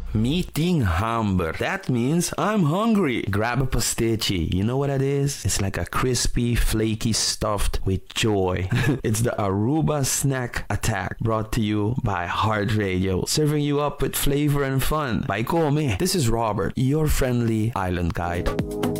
Meeting hamburger. That means I'm hungry. Grab a pastici. You know what that is? It's like a crispy, flaky stuffed with joy. It's the Aruba Snack Attack, brought to you by Heart Radio, serving you up with flavor and fun. By Come. This is Robert, your friendly island guide.